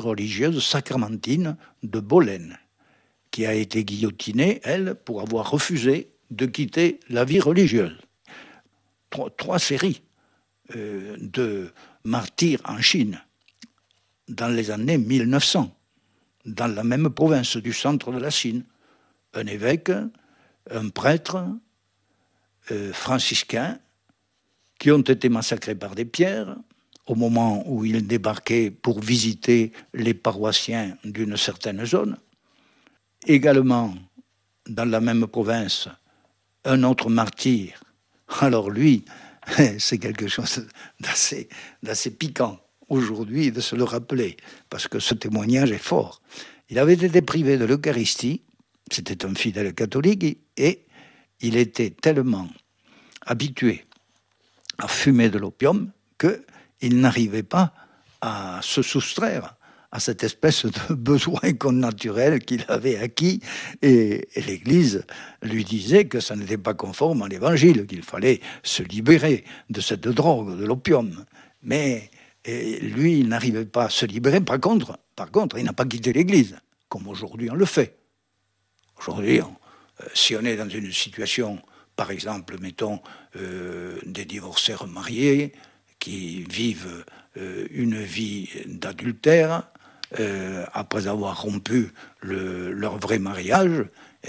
religieuse sacramentine de Bolène, qui a été guillotinée, elle, pour avoir refusé de quitter la vie religieuse. Trois séries de martyrs en Chine dans les années 1900, dans la même province du centre de la Chine. Un évêque, un prêtre, franciscains, qui ont été massacrés par des pierres au moment où ils débarquaient pour visiter les paroissiens d'une certaine zone. Également, dans la même province, un autre martyr. Alors lui, c'est quelque chose d'assez piquant aujourd'hui de se le rappeler, parce que ce témoignage est fort. Il avait été privé de l'Eucharistie, c'était un fidèle catholique, et il était tellement habitué à fumer de l'opium qu'il n'arrivait pas à se soustraire à cette espèce de besoin connaturel qu'il avait acquis, et l'Église lui disait que ça n'était pas conforme à l'Évangile, qu'il fallait se libérer de cette drogue, de l'opium. Mais lui, il n'arrivait pas à se libérer. Par contre, il n'a pas quitté l'Église, comme aujourd'hui on le fait. Aujourd'hui, si on est dans une situation, par exemple, mettons, des divorcés mariés qui vivent une vie d'adultère, après avoir rompu leur vrai mariage,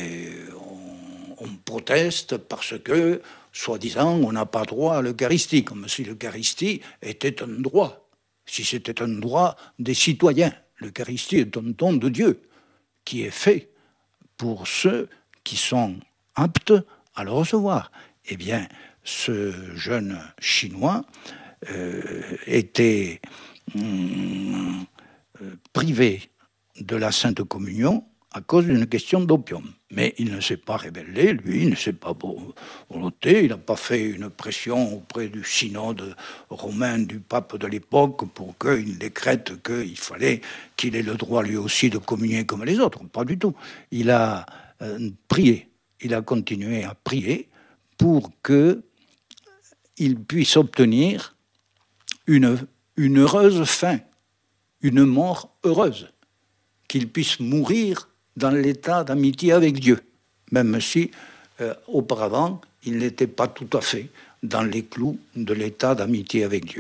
on proteste parce que, soi-disant, on n'a pas droit à l'Eucharistie, comme si l'Eucharistie était un droit, si c'était un droit des citoyens. L'Eucharistie est un don de Dieu qui est fait pour ceux qui sont aptes à le recevoir. Eh bien, ce jeune Chinois était privé de la Sainte Communion à cause d'une question d'opium. Mais il ne s'est pas rébellé, lui, il ne s'est pas volonté, il n'a pas fait une pression auprès du synode romain du pape de l'époque pour qu'il décrète qu'il fallait qu'il ait le droit lui aussi de communier comme les autres. Pas du tout. Il a prié, il a continué à prier pour qu'il puisse obtenir une heureuse fin, une mort heureuse, qu'il puisse mourir dans l'état d'amitié avec Dieu, même si auparavant il n'était pas tout à fait dans les clous de l'état d'amitié avec Dieu.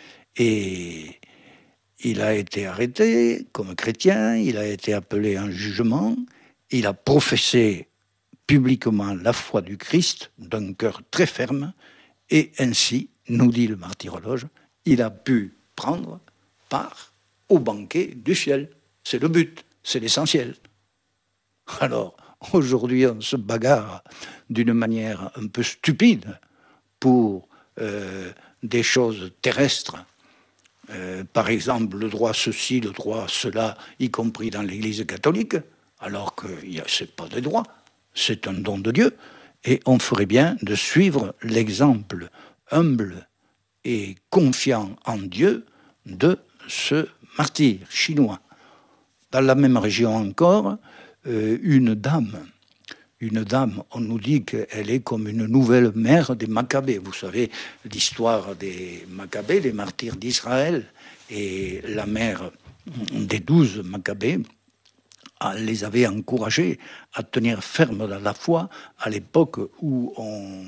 Et il a été arrêté comme chrétien, il a été appelé en jugement, il a professé publiquement la foi du Christ d'un cœur très ferme, et ainsi, nous dit le martyrologe, il a pu prendre part au banquet du ciel. C'est le but, c'est l'essentiel. Alors, aujourd'hui, on se bagarre d'une manière un peu stupide pour des choses terrestres. Par exemple, le droit ceci, le droit cela, y compris dans l'Église catholique, alors que ce n'est pas des droits, c'est un don de Dieu. Et on ferait bien de suivre l'exemple humble et confiant en Dieu de ce martyr chinois. Dans la même région encore, une dame, on nous dit qu'elle est comme une nouvelle mère des Maccabées. Vous savez l'histoire des Maccabées, les martyrs d'Israël, et la mère des 12 Maccabées les avait encouragés à tenir ferme dans la foi à l'époque où on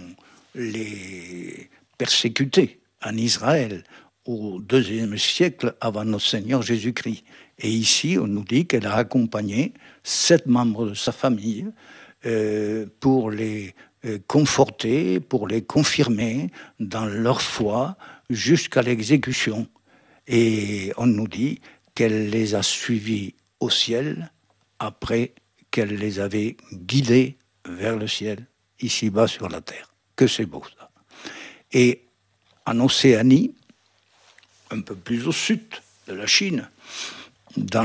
les persécutait en Israël, au IIe siècle avant notre Seigneur Jésus-Christ. Et ici, on nous dit qu'elle a accompagné 7 membres de sa famille pour les conforter, pour les confirmer dans leur foi jusqu'à l'exécution. Et on nous dit qu'elle les a suivis au ciel après qu'elle les avait guidés vers le ciel, ici-bas sur la terre. Que c'est beau ça. Et en Océanie, un peu plus au sud de la Chine, dans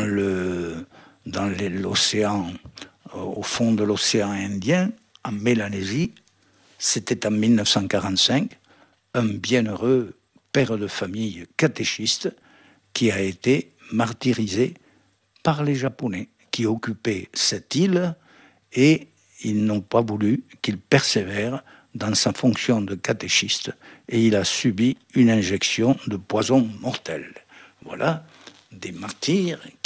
l'océan, au fond de l'océan Indien, en Mélanésie, c'était en 1945, un bienheureux père de famille catéchiste qui a été martyrisé par les Japonais qui occupaient cette île, et ils n'ont pas voulu qu'il persévère dans sa fonction de catéchiste, et il a subi une injection de poison mortel. Voilà des martyrs